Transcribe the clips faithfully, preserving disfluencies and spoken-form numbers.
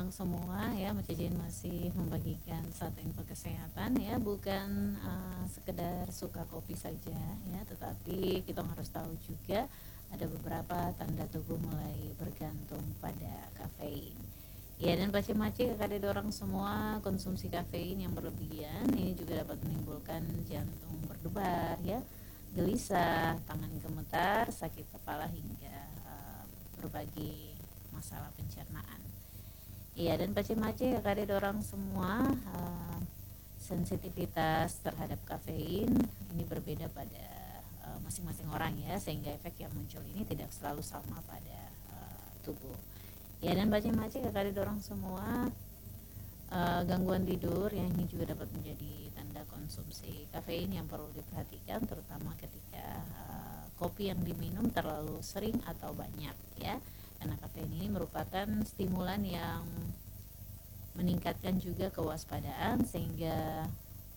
dorang semua ya, Macejen masih membagikan satu info kesehatan ya, bukan uh, sekedar suka kopi saja ya, tetapi kita harus tahu juga ada beberapa tanda tubuh mulai bergantung pada kafein. Ya, dan pace-mace kakak dorang semua, konsumsi kafein yang berlebihan ini juga dapat menimbulkan jantung berdebar ya, gelisah, tangan gemetar, sakit kepala hingga uh, berbagai masalah pencernaan. Iya, dan pace-mace kakak dorang semua uh, sensitivitas terhadap kafein ini berbeda pada uh, masing-masing orang ya, sehingga efek yang muncul ini tidak selalu sama pada uh, tubuh. Ya, dan pace-mace kakak dorang semua uh, gangguan tidur yang ini juga dapat menjadi tanda konsumsi kafein yang perlu diperhatikan, terutama ketika uh, kopi yang diminum terlalu sering atau banyak ya, karena kafein ini merupakan stimulan yang meningkatkan juga kewaspadaan, sehingga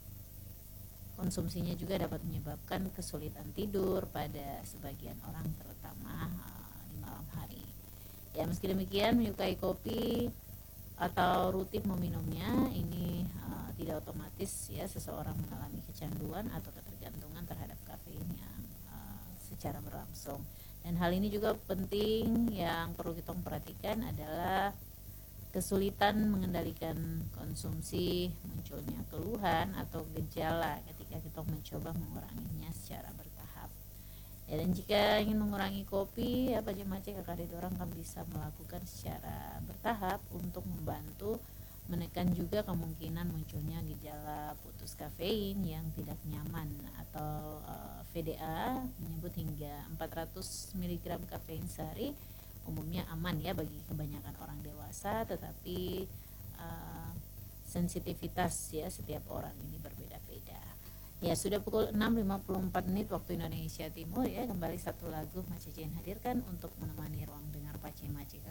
konsumsinya juga dapat menyebabkan kesulitan tidur pada sebagian orang, terutama uh, di malam hari. Ya, meski demikian menyukai kopi atau rutin meminumnya ini uh, tidak otomatis ya seseorang mengalami kecanduan atau ketergantungan terhadap kafein yang uh, secara berlangsung. Dan hal ini juga penting, yang perlu kita perhatikan adalah kesulitan mengendalikan konsumsi, munculnya keluhan atau gejala ketika kita mencoba menguranginya secara bertahap. Ya, dan jika ingin mengurangi kopi, ya pace-mace kakak dorang kan bisa melakukan secara bertahap untuk membantu menekan juga kemungkinan munculnya gejala putus kafein yang tidak nyaman atau uh, V D A menyebut hingga empat ratus miligram kafein sehari umumnya aman ya bagi kebanyakan orang dewasa, tetapi uh, sensitivitas ya setiap orang ini berbeda-beda. Ya, sudah pukul enam lima puluh empat menit waktu Indonesia Timur ya. Kembali satu lagu Macejen hadirkan untuk menemani ruang dengar pace-mace.